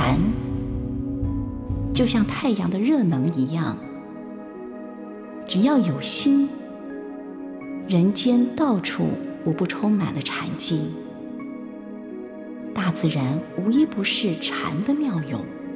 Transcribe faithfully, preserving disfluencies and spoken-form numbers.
禅，就像太阳的热能一样，只要有心，人间到处无不充满了禅机。大自然无一不是禅的妙用。